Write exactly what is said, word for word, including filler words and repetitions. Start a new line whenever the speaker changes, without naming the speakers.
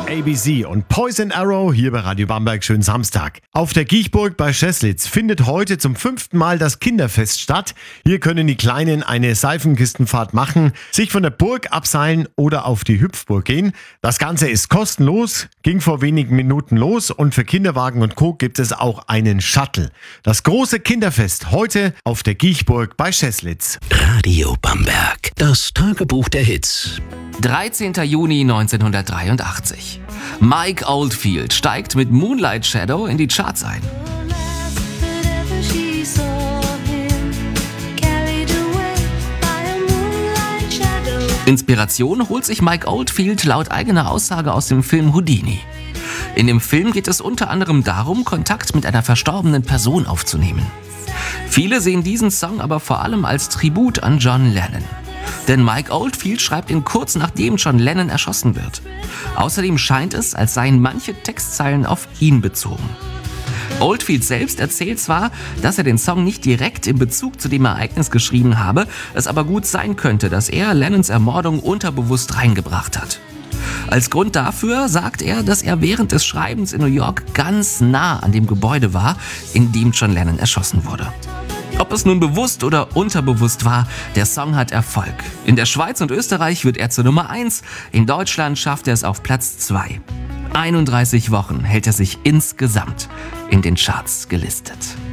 A B C und Poison Arrow hier bei Radio Bamberg. Schönen Samstag. Auf der Giechburg bei Scheßlitz findet heute zum fünften Mal das Kinderfest statt. Hier können die Kleinen eine Seifenkistenfahrt machen, sich von der Burg abseilen oder auf die Hüpfburg gehen. Das Ganze ist kostenlos, ging vor wenigen Minuten los und für Kinderwagen und Co. gibt es auch einen Shuttle. Das große Kinderfest heute auf der Giechburg bei Scheßlitz.
Radio Bamberg, das Tagebuch der Hits.
dreizehnter Juni neunzehnhundertdreiundachtzig. Mike Oldfield steigt mit Moonlight Shadow in die Charts ein. Inspiration holt sich Mike Oldfield laut eigener Aussage aus dem Film Houdini. In dem Film geht es unter anderem darum, Kontakt mit einer verstorbenen Person aufzunehmen. Viele sehen diesen Song aber vor allem als Tribut an John Lennon. Denn Mike Oldfield schreibt ihn kurz nachdem John Lennon erschossen wird. Außerdem scheint es, als seien manche Textzeilen auf ihn bezogen. Oldfield selbst erzählt zwar, dass er den Song nicht direkt in Bezug zu dem Ereignis geschrieben habe, es aber gut sein könnte, dass er Lennons Ermordung unterbewusst reingebracht hat. Als Grund dafür sagt er, dass er während des Schreibens in New York ganz nah an dem Gebäude war, in dem John Lennon erschossen wurde. Ob es nun bewusst oder unterbewusst war, der Song hat Erfolg. In der Schweiz und Österreich wird er zur Nummer eins, in Deutschland schafft er es auf Platz zwei. einunddreißig Wochen hält er sich insgesamt in den Charts gelistet.